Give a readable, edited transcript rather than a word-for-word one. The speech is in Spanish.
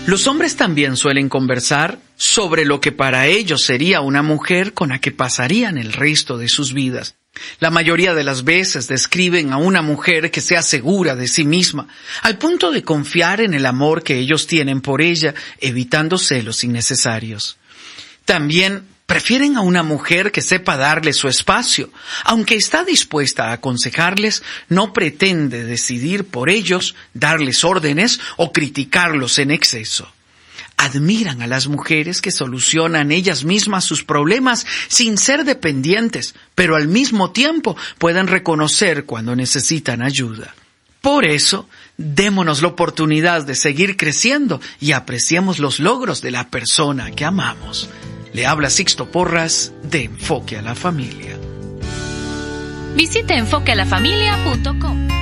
Los hombres también suelen conversar sobre lo que para ellos sería una mujer con la que pasarían el resto de sus vidas. La mayoría de las veces describen a una mujer que sea segura de sí misma, al punto de confiar en el amor que ellos tienen por ella, evitando celos innecesarios. También prefieren a una mujer que sepa darle su espacio. Aunque está dispuesta a aconsejarles, no pretende decidir por ellos, darles órdenes o criticarlos en exceso. Admiran a las mujeres que solucionan ellas mismas sus problemas sin ser dependientes, pero al mismo tiempo pueden reconocer cuando necesitan ayuda. Por eso, démonos la oportunidad de seguir creciendo y apreciemos los logros de la persona que amamos. Le habla Sixto Porras de Enfoque a la Familia. Visite enfoquealafamilia.com.